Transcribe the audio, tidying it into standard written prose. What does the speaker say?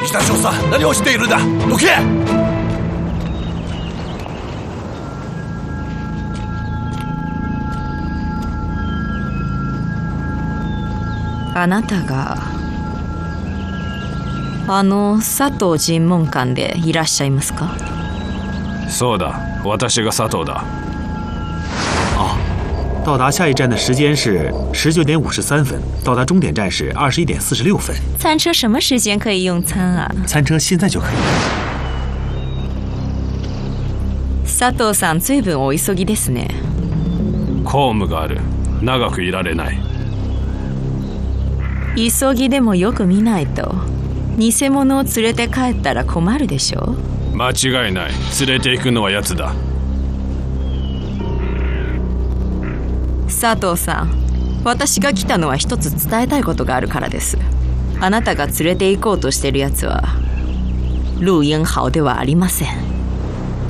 北少佐、何をしているんだ。どけ。 あなたが佐藤尋問官でいらっしゃいますか？ そうだ、私が佐藤だ。 到达下一站的时间是19点53分，到达终点站是21点46分。 餐车什么时间可以用餐啊？ 餐车现在就可以。 佐藤さん、随分お急ぎですね。 公務がある。長くいられない。 急ぎでもよく見ないと偽物を連れて帰ったら困るでしょ。 間違いない。連れて行くのは奴だ。 佐藤さん、私が来たのは一つ伝えたいことがあるからです。あなたが連れて行こうとしているやつは陸英豪ではありません。